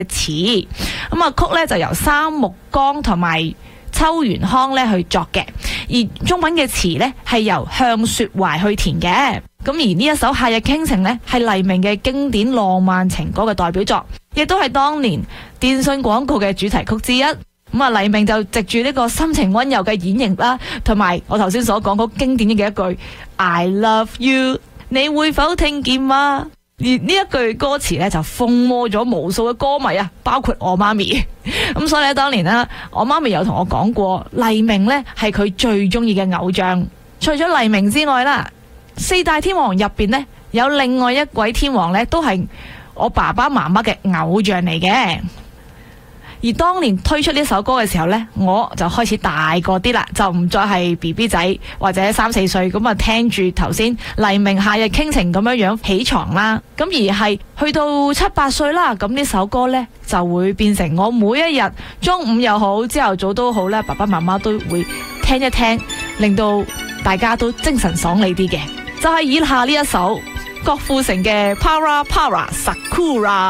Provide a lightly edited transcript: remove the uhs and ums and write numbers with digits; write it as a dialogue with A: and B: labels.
A: 詞。咁啊，曲咧就由三木剛同埋秋元康咧去作嘅，而中文嘅詞咧係由向雪懷去填嘅。咁而呢一首《夏日傾情》呢，係黎明嘅經典浪漫情歌嘅代表作，亦都係當年電信廣告嘅主題曲之一。咁啊，黎明就藉住呢個深情溫柔嘅演繹啦，同埋我頭先所講嗰經典嘅一句 I love you， 你會否聽見嗎？而呢一句歌詞呢，就瘋魔咗無數嘅歌迷啊，包括我媽咪。咁所以呢，當年呢，我媽咪有同我講過，黎明呢係佢最中意嘅偶像。除咗黎明之外啦，四大天王入邊呢，有另外一位天王呢，都係我爸爸媽媽嘅偶像嚟嘅。而當年推出呢首歌嘅時候呢，我就開始大個啲啦，就唔再係 BB 仔或者3、4歲咁啊，聽住頭先黎明《夏日傾情》咁樣樣起床啦。咁而係去到7、8歲啦，咁呢首歌呢，就會變成我每一日中午又好，朝頭早都好咧，爸爸媽媽都會聽一聽，令到大家都精神爽利啲嘅。就係以下呢一首郭富城嘅 Para Para Sakura。